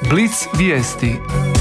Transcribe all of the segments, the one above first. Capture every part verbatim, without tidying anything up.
Blic vijesti.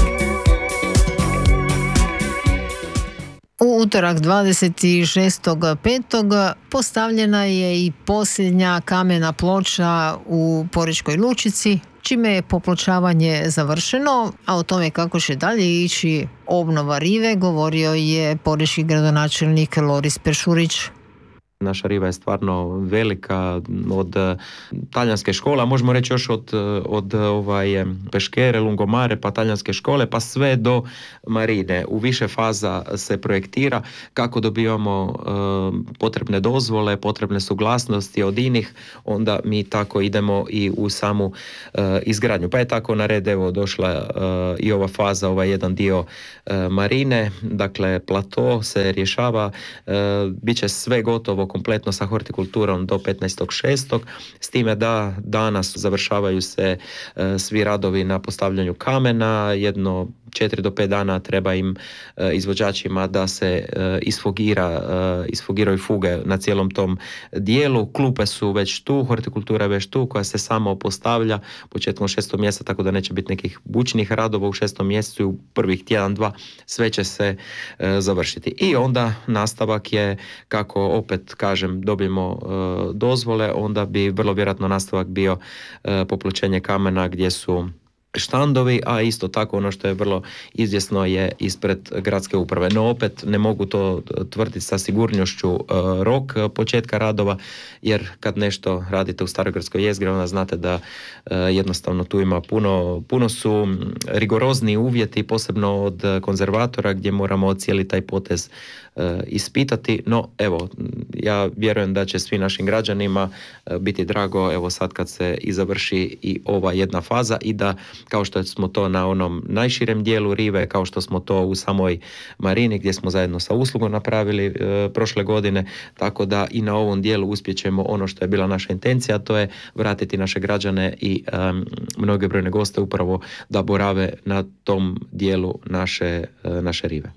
U utorak dvadeset šestog petog postavljena je i posljednja kamena ploča u Porečkoj Lučici, čime je popločavanje završeno, a o tome kako će dalje ići obnova rive govorio je porečki gradonačelnik Loris Peršurić. Naša riva je stvarno velika, od talijanske škole, a možemo reći još od, od ovaj, peškere, lungomare, pa talijanske škole, pa sve do marine. U više faza se projektira kako dobivamo uh, potrebne dozvole, potrebne suglasnosti od inih, onda mi tako idemo i u samu uh, izgradnju. Pa je tako na red evo došla uh, i ova faza, ovaj jedan dio uh, marine, dakle plato se rješava, uh, bit će sve gotovo kompletno sa hortikulturom do petnaestog šestog S time da danas završavaju se e, svi radovi na postavljanju kamena, jedno četiri do pet dana treba im e, izvođačima da se e, isfogira, e, isfogiraju fuge na cijelom tom dijelu. Klupe su već tu, hortikultura je već tu koja se samo postavlja početkom šestog mjeseca, tako da neće biti nekih bučnih radova u šestom mjesecu i u prvih tjedan, dva sve će se e, završiti. I onda nastavak je kako opet kažem dobijemo e, dozvole, onda bi vrlo vjerojatno nastavak bio e, popločenje kamena gdje su štandovi, a isto tako ono što je vrlo izvjesno je ispred gradske uprave. No opet ne mogu to tvrditi sa sigurnošću uh, rok početka radova, jer kad nešto radite u starogradskoj jezgri, onda znate da uh, jednostavno tu ima puno, puno su rigorozni uvjeti, posebno od konzervatora gdje moramo cijeli taj potez uh, ispitati. No evo, ja vjerujem da će svim našim građanima uh, biti drago evo sad kad se i završi i ova jedna faza i da kao što smo to na onom najširem dijelu rive, kao što smo to u samoj marini gdje smo zajedno sa uslugom napravili e, prošle godine, tako da i na ovom dijelu uspjećemo ono što je bila naša intencija, a to je vratiti naše građane i e, mnoge brojne goste upravo da borave na tom dijelu naše, e, naše rive.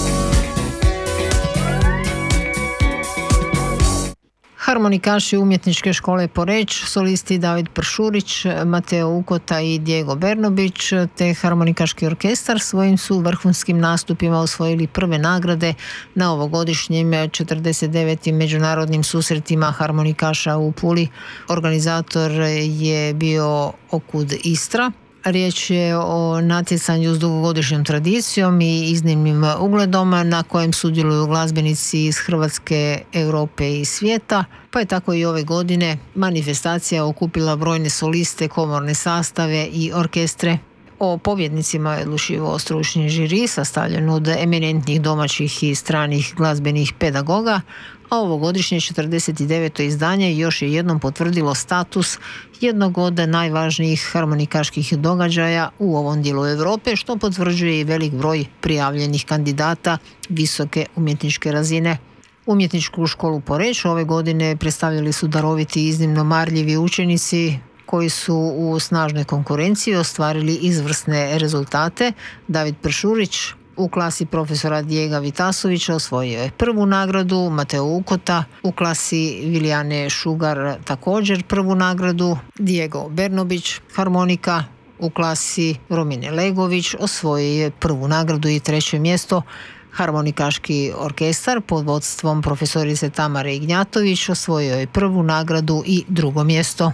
Harmonikaši Umjetničke škole Poreč, solisti David Peršurić, Mateo Ukota i Diego Bernobić, te harmonikaški orkestar svojim su vrhunskim nastupima osvojili prve nagrade na ovogodišnjim četrdeset devetim međunarodnim susretima harmonikaša u Puli. Organizator je bio Okud Istra. Riječ je o natjecanju s dugogodišnjom tradicijom i iznimnim ugledom na kojem sudjeluju glazbenici iz Hrvatske, Europe i svijeta, pa je tako i ove godine manifestacija okupila brojne soliste, komorne sastave i orkestre. O pobjednicima je odlučivao stručni žiri sastavljen od eminentnih domaćih i stranih glazbenih pedagoga, a ovogodišnje četrdeset deveto izdanje još je jednom potvrdilo status jednog od najvažnijih harmonikaških događaja u ovom dijelu Europe, što potvrđuje i velik broj prijavljenih kandidata visoke umjetničke razine. Umjetničku školu Poreč ove godine predstavljali su daroviti i iznimno marljivi učenici koji su u snažnoj konkurenciji ostvarili izvrsne rezultate. David Peršurić u klasi profesora Dijega Vitasovića osvojio je prvu nagradu, Mateo Ukota u klasi Vilijane Šugar također prvu nagradu, Diego Bernobić harmonika u klasi Romine Legović osvojio je prvu nagradu i treće mjesto. Harmonikaški orkestar pod vodstvom profesorice Tamare Ignjatović osvojio je prvu nagradu i drugo mjesto.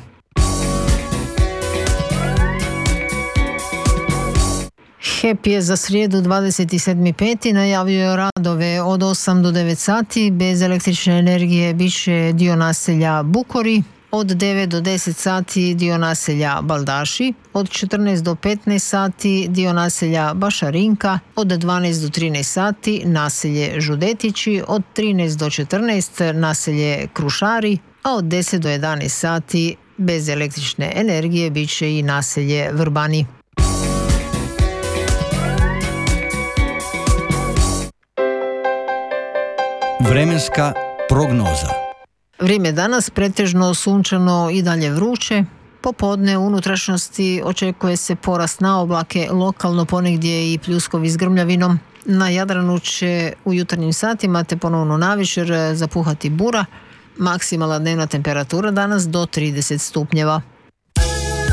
H E P je za srijedu dvadeset sedmi peti najavio radove od osam do devet sati. Bez električne energije bit će dio naselja Bukori, od devet do deset sati dio naselja Baldaši, od četrnaest do petnaest sati dio naselja Bašarinka, od dvanaest do trinaest sati naselje Žudetići, od trinaest do četrnaest naselje Krušari, a od deset do jedanaest sati bez električne energije bit će i naselje Vrbani. Vremenska prognoza. Vrijeme danas pretežno sunčano i dalje vruće. Popodne u unutrašnjosti očekuje se porast na oblake, lokalno ponegdje i pljuskovi s grmljavinom. Na Jadranu će u jutarnjim satima te ponovno navečer zapuhati bura. Maksimalna dnevna temperatura danas do trideset stupnjeva.